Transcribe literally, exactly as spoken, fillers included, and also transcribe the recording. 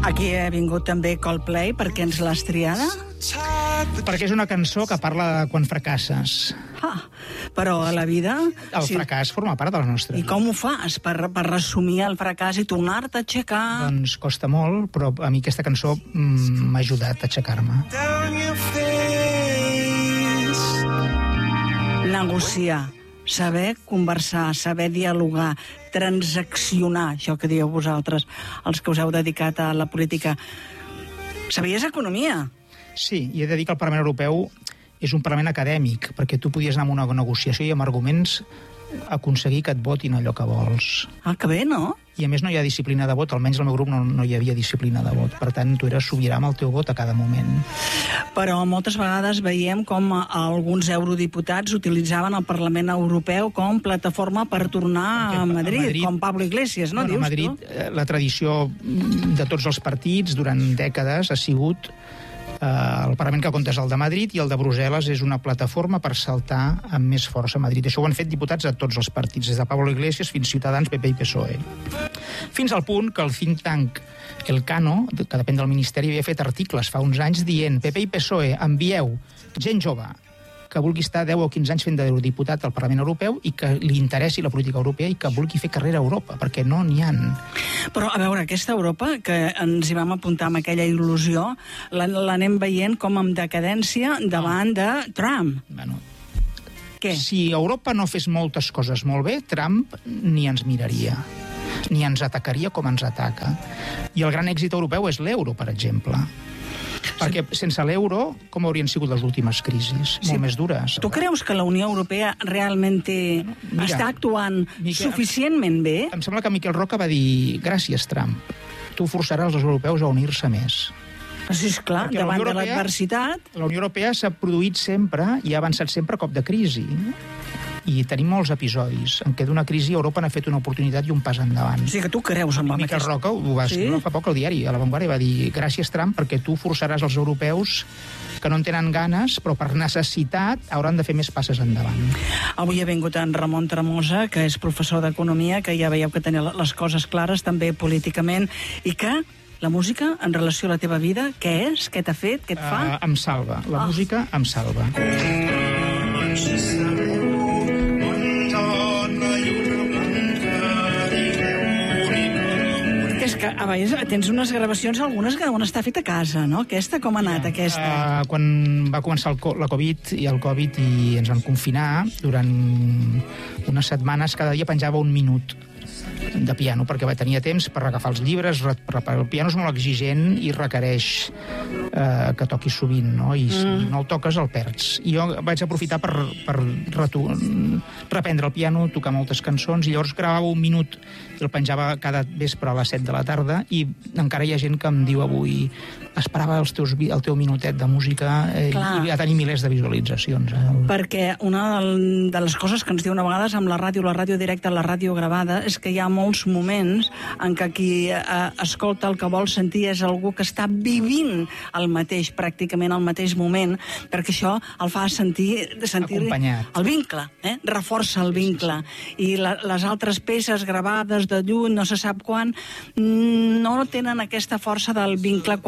Aquí ha vingut també Coldplay, per què ens l'has triada? Perquè és una cançó que parla de quan fracasses. Ah, però a la vida... El sí. fracàs forma part de la nostra I vida. com ho fas per, per resumir el fracàs i tornar-te a aixecar? Doncs costa molt, però a mi aquesta cançó mm, m'ha ajudat a aixecar-me. Negociar, saber conversar, saber dialogar, transaccionar, això que dieu vosaltres, els que us heu dedicat a la política. Sabies economia? Sí, i he de dir que el Parlament Europeu és un Parlament acadèmic, perquè tu podies anar a una negociació i amb arguments aconseguir que et votin allò que vols. Ah, que bé, no? I a més no hi ha disciplina de vot, almenys al meu grup no, no hi havia disciplina de vot. Per tant, tu eres sobirà amb el teu vot a cada moment. Però moltes vegades veiem com alguns eurodiputats utilitzaven el Parlament Europeu com plataforma per tornar a Madrid, a Madrid com Pablo Iglesias, no? Bueno, Dius, a Madrid, tu? La tradició de tots els partits durant dècades ha sigut eh, el Parlament que compta és el de Madrid i el de Brussel·les és una plataforma per saltar amb més força a Madrid. Això ho han fet diputats de tots els partits, des de Pablo Iglesias fins Ciutadans, P P i P S O E. Fins al punt que el think tank Elcano, que depèn del Ministeri, havia fet articles fa uns anys dient P P i P S O E, envieu gent jove que vulgui estar deu o quinze anys fent d'eurodiputat al Parlament Europeu i que li interessi la política europea i que vulgui fer carrera a Europa, perquè no n'hi ha. Però, a veure, aquesta Europa, que ens hi vam apuntar amb aquella il·lusió, l'anem veient com amb decadència davant de Trump. Bueno, què? Si Europa no fes moltes coses molt bé, Trump ni ens miraria, ni ens atacaria com ens ataca. I el gran èxit europeu és l'euro, per exemple. Perquè sense l'euro, com haurien sigut les últimes crisis? Sí. Molt més dures. Tu creus que la Unió Europea realment té... Mira, està actuant Miquel, suficientment bé? Em sembla que Miquel Roca va dir gràcies, Trump, tu forçaràs els europeus a unir-se més. Sí, esclar, Perquè la davant Unió de Europea- l'adversitat... La Unió Europea s'ha produït sempre i ha avançat sempre a cop de crisi. I tenim molts episodis en què d'una crisi Europa n'ha fet una oportunitat i un pas endavant. O sigui que tu creus en Miquel aquest... Roca ho va escriure Sí? fa poc al diari, a La Vanguardia, va dir gràcies, Trump, perquè tu forçaràs els europeus que no en tenen ganes, però per necessitat hauran de fer més passes endavant. Avui ha vingut en Ramon Tremosa, que és professor d'Economia, que ja veieu que tenia les coses clares, també políticament, i que la música, en relació a la teva vida, què és? Què t'ha fet? Què et fa? Uh, em salva. La Ah. música em salva. És que, a veure, tens unes gravacions, algunes que deuen estar fetes a casa, no? Aquesta, com ha anat, aquesta? Uh, quan va començar el, co- la Covid i el Covid i ens van confinar, durant unes setmanes cada dia penjava un minut de piano, perquè va tenir temps per agafar els llibres, re- per- per- el piano és molt exigent i requereix eh, que toquis sovint, no? I si Mm. no el toques, el perds. I jo vaig aprofitar per, per retu- reprendre el piano, tocar moltes cançons, i llavors gravava un minut i el penjava cada vespre a les set de la tarda, i encara hi ha gent que em diu avui esperava els teus, vi- el teu minutet de música eh, Clar. i va tenir milers de visualitzacions. Eh? Perquè una del, de les coses que ens diuen a vegades amb la ràdio, la ràdio directa, la ràdio gravada, és que hi ha molts moments en què qui eh, escolta el que vol sentir és algú que està vivint el mateix, pràcticament el mateix moment, perquè això el fa sentir, sentir Acompanyat. el vincle, eh? Reforça el vincle. I la, les altres peces gravades de lluny, no se sap quan, no tenen aquesta força del vincle